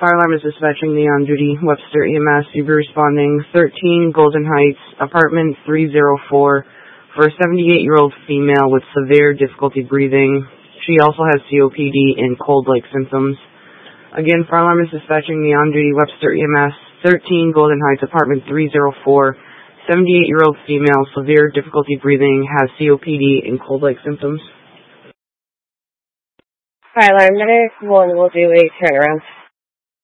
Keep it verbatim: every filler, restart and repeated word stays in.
Fire alarm is dispatching the on-duty Webster E M S. You'll be responding thirteen Golden Heights, apartment three oh four, for a seventy-eight-year-old female with severe difficulty breathing. She also has C O P D and cold-like symptoms. Again, fire alarm is dispatching the on-duty Webster E M S, thirteen Golden Heights, apartment three oh four, seventy-eight-year-old female, severe difficulty breathing, has C O P D and cold-like symptoms. Fire alarm, medic one will do a turnaround.